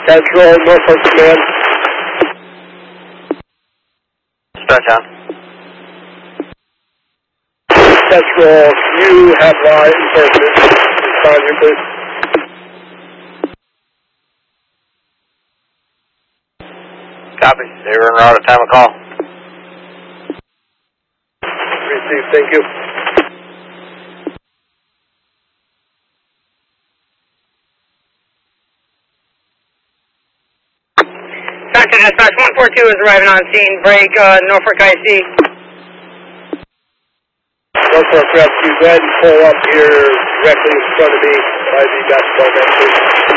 Central, Norfolk Command. Stretch out. Central, you have line enforcement. Respond here, please. Copy. They were en route at time of call. Received, thank you. Contact Dispatch 142 is arriving on scene. Break Norfolk IC. Norfolk Rescue, go ahead and pull up here directly in front of me by the basketball net, please.